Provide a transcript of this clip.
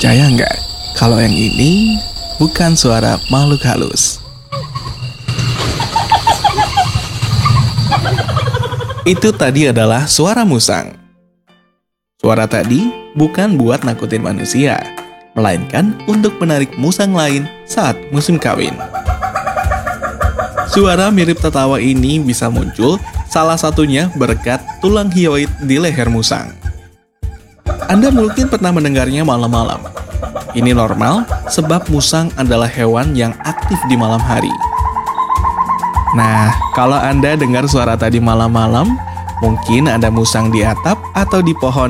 Percaya nggak kalau yang ini bukan suara makhluk halus? Itu tadi adalah suara musang. Suara tadi bukan buat nakutin manusia, melainkan untuk menarik musang lain saat musim kawin. Suara mirip tertawa ini bisa muncul salah satunya berkat tulang hyoid di leher musang. Anda mungkin pernah mendengarnya malam-malam. Ini normal sebab musang adalah hewan yang aktif di malam hari. Nah, kalau Anda dengar suara tadi malam-malam, mungkin ada musang di atap atau di pohon